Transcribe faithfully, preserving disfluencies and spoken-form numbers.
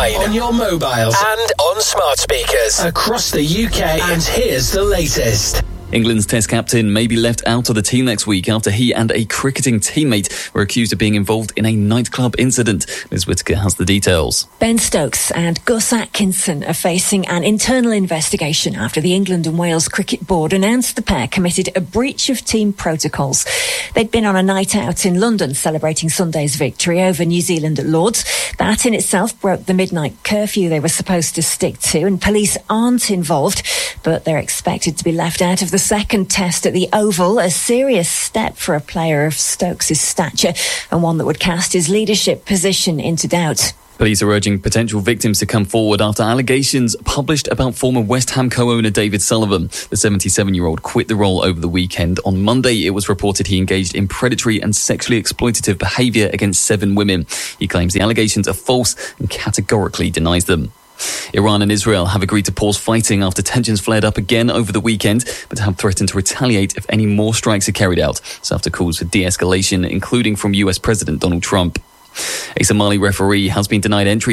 online, on your mobiles, and on smart speakers across the U K. And here's the latest. England's Test captain may be left out of the team next week after he and a cricketing teammate were accused of being involved in a nightclub incident. Liz Whittaker has the details. Ben Stokes and Gus Atkinson are facing an internal investigation after the England and Wales Cricket Board announced the pair committed a breach of team protocols. They'd been on a night out in London celebrating Sunday's victory over New Zealand at Lord's. That in itself broke the midnight curfew they were supposed to stick to, and police aren't involved, but they're expected to be left out of the second test at the Oval, a serious step for a player of Stokes' stature and one that would cast his leadership position into doubt. Police are urging potential victims to come forward after allegations published about former West Ham co-owner David Sullivan. The seventy-seven-year-old quit the role over the weekend. On Monday, it was reported he engaged in predatory and sexually exploitative behaviour against seven women. He claims the allegations are false and categorically denies them. Iran and Israel have agreed to pause fighting after tensions flared up again over the weekend, but have threatened to retaliate if any more strikes are carried out. It's after calls for de-escalation, including from U S President Donald Trump. A Somali referee has been denied entry